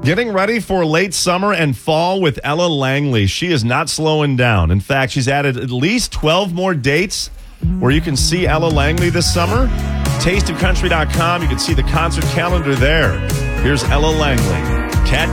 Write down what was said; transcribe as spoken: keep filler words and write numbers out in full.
Getting ready for late summer and fall with Ella Langley. She is not slowing down. In fact, she's added at least twelve more dates where you can see Ella Langley this summer. taste of country dot com. You can see the concert calendar there. Here's Ella Langley. Cat